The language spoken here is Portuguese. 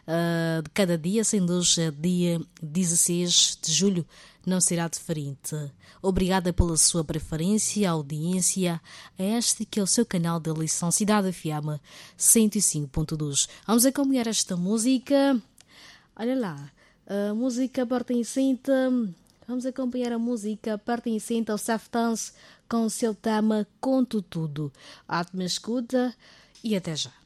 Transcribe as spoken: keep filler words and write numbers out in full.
uh, de cada dia, sendo hoje dia dezesseis de julho, não será diferente. Obrigada pela sua preferência, audiência a este que é o seu canal da lição Cidade F M cento e cinco ponto dois. Vamos acompanhar esta música. Olha lá, a música pertencente... Vamos acompanhar a música pertencente ao Saftans com o seu tema Conto Tudo. Ótima escuta e até já.